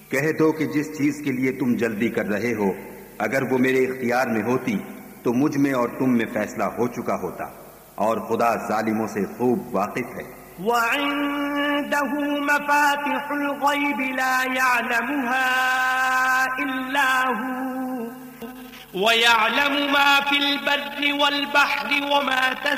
कह दो कि जिस चीज के लिए तुम जल्दी कर रहे हो अगर वो मेरे इख्तियार में होती तो मुझ में और तुम में फैसला हो चुका होता, और खुदा जालिमों से खूब वाकिफ है। वअइंदहु मफातिहुल गैब ला यअलमुहा इल्ला हु वयअलमु मा फिल बर्रि वल बहरि वमा